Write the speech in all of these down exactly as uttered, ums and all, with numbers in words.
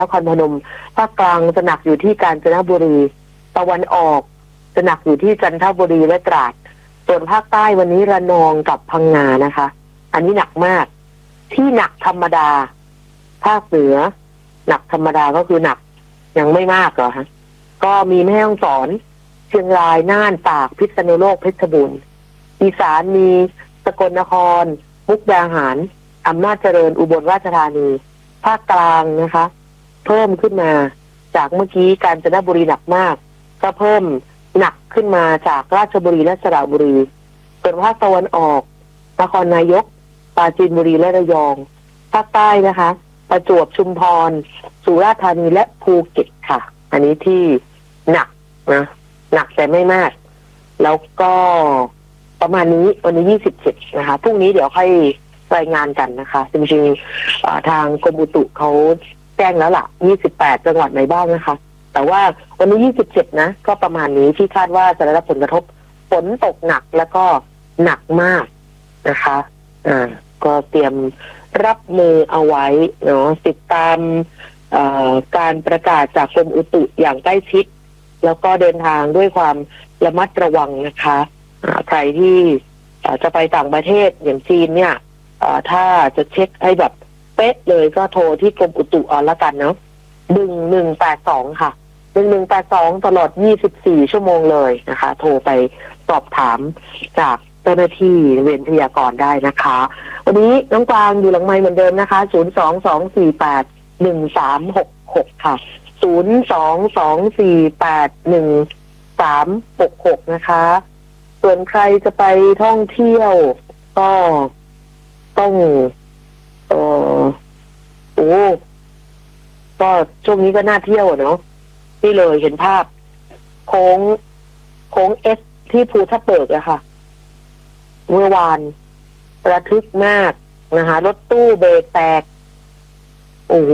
นครพนมภาคกลางจะหนักอยู่ที่กาญจนบุรีตะวันออกจะหนักอยู่ที่จันทบุรีและตราดส่วนภาคใต้วันนี้ระนองกับพังงานะคะอันนี้หนักมากที่หนักธรรมดาภาคเหนือหนักธรรมดาก็คือหนักยังไม่มากเหรอฮะก็มีแม่ฮ่องสอนเชียงรายน่านตากพิษณุโลกเพชรบูรณ์อีสานมีสกลนครมุกดาหารอำนาจเจริญอุบลราชธานีภาคกลางนะคะเพิ่มขึ้นมาจากเมื่อกี้กาญจนบุรีหนักมากก็เพิ่มหนักขึ้นมาจากราชบุรีและสระบุรีส่วนภาคตะวันออกนครนายกปราจีนบุรีและระยองภาคใต้นะคะประจวบชุมพรสุราษฎร์ธานีและภูเก็ตค่ะอันนี้ที่หนักนะหนักแต่ไม่มากแล้วก็ประมาณนี้วันนี้ยี่สิบเจ็ดนะคะพรุ่งนี้เดี๋ยวค่อยรายงานกันนะคะจริงๆทางกรมอุตุเขาแจ้งแล้วล่ะยี่สิบแปดจังหวัดไหนบ้างนะคะแต่ว่าวันนี้ยี่สิบเจ็ดนะก็ประมาณนี้ที่คาดว่าจะได้รับผลกระทบฝนตกหนักแล้วก็หนักมากนะคะอ่าก็เตรียมรับมือเอาไว้เนาะติดตามการประกาศจากกรมอุตุอย่างใกล้ชิดแล้วก็เดินทางด้วยความระมัดระวังนะคะใครที่จะไปต่างประเทศอย่างจีนเนี่ยถ้าจะเช็คให้แบบเป๊ะเลยก็โทรที่กรมอุตุเอาละกันเนาะหนึ่งหนึ่งแปดสองค่ะหนึ่งหนึ่งแปดสองตลอดยี่สิบสี่ชั่วโมงเลยนะคะโทรไปสอบถามจากเจ้าหน้าที่เวรพยากรณ์ได้นะคะวันนี้น้องกวางอยู่หลังไมค์เหมือนเดิมนะคะศูนย์ สอง สอง สี่ แปด หนึ่ง สาม หก หกค่ะศูนย์ สอง สอง สี่ แปด หนึ่ง สาม หก หกนะคะส่วนใครจะไปท่องเที่ยวก็ต้องเออโอ้ก็ช่วงนี้ก็น่าเที่ยวเนาะนี่เลยเห็นภาพโค้งโค้งเอสที่ภูทับเบิกอะค่ะเมื่อวานระทึกมากนะคะรถตู้เบรกแตกโอ้โห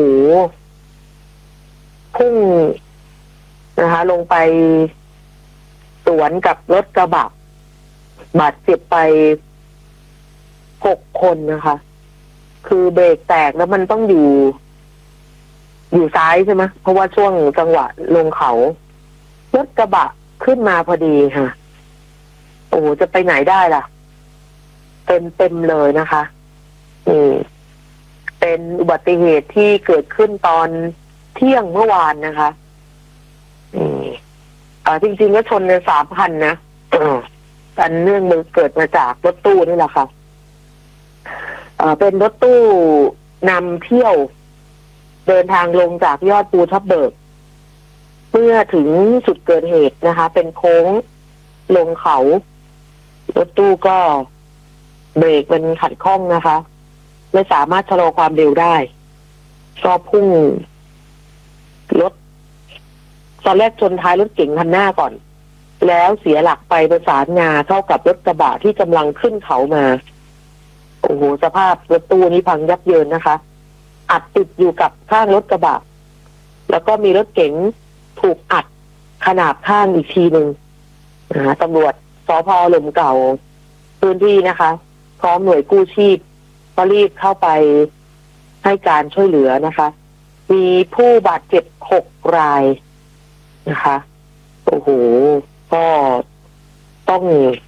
พุ่งนะคะลงไปสวนกับรถกระบะบาดเจ็บไปหกคนนะคะคือเบรกแตกแล้วมันต้องอยู่อยู่ซ้ายใช่ไหมเพราะว่าช่วงจังหวะลงเขารถกระบะขึ้นมาพอดีค่ะโอ้โหจะไปไหนได้ล่ะเต็มเต็มเลยนะคะอืมเป็นอุบัติเหตุที่เกิดขึ้นตอนเที่ยงเมื่อวานนะคะอืมอ่าจริงๆก็ชนในสามพันนะกันเนื่องมือเกิดมาจากรถตู้นี่แหละค่ะอ่าเป็นรถตู้นำเที่ยวเดินทางลงจากยอดภูทับเบิกเมื่อถึงจุดเกิดเหตุนะคะเป็นโค้งลงเขารถตู้ก็เบรกเป็นขัดข้องนะคะไม่สามารถชะลอความเร็วได้ก็พุ่งรถตอนแรกชนท้ายรถเก๋งคันหน้าก่อนแล้วเสียหลักไปประสานงาเข้ากับรถกระบะที่กำลังขึ้นเขามาโอ้โหสภาพรถตู้นี้พังยับเยินนะคะอัดติดอยู่กับข้างรถกระบะแล้วก็มีรถเก๋งถูกอัดขนาบข้างอีกทีหนึ่งนะตำรวจสภ.หลุมเก่าพื้นที่นะคะพร้อมหน่วยกู้ชีพก็รีบเข้าไปให้การช่วยเหลือนะคะมีผู้บาดเจ็บหกรายนะคะโอ้โหก็ต้อง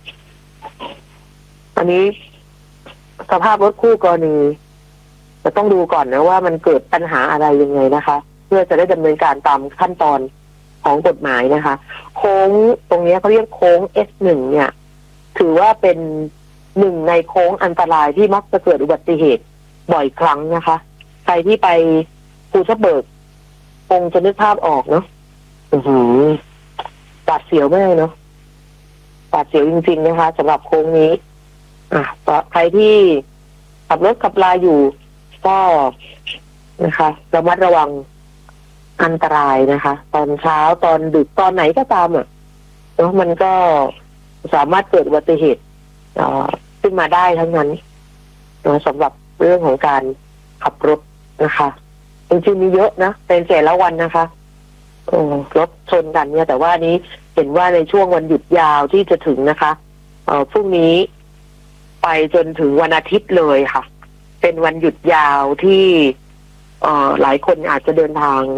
อันนี้สภาพรถคู่กรณีจะต้องดูก่อนนะว่ามันเกิดปัญหาอะไรยังไงนะคะเพื่อจะได้ดำเนินการตามขั้นตอนของกฎหมายนะคะโค้งตรงนี้เขาเรียกโค้ง เอส หนึ่ง เนี่ยถือว่าเป็นหนึ่งในโค้งอันตรายที่มักจะเกิดอุบัติเหตุบ่อยครั้งนะคะใครที่ไปภูทับเบิกคงจะนึกภาพออกเนาะอือหือปาดเสียวมากเนาะปาดเสียวจริงๆนะคะสำหรับโค้งนี้อ่ะใครที่ขับรถขับลาอยู่ก็นะคะระมัดระวังอันตรายนะคะตอนเช้าตอนดึกตอนไหนก็ตามอ่ะเนาะมันก็สามารถเกิดอุบัติเหตุขึ้นมาได้ทั้งนั้นนะสำหรับเรื่องของการขับรถนะคะจริงๆมีเยอะนะเป็นแต่ละวันนะคะรถชนกันเนี่ยแต่ว่านี้เห็นว่าในช่วงวันหยุดยาวที่จะถึงนะคะเอ่อพรุ่งนี้ไปจนถึงวันอาทิตย์เลยค่ะเป็นวันหยุดยาวที่เอ่อหลายคนอาจจะเดินทาง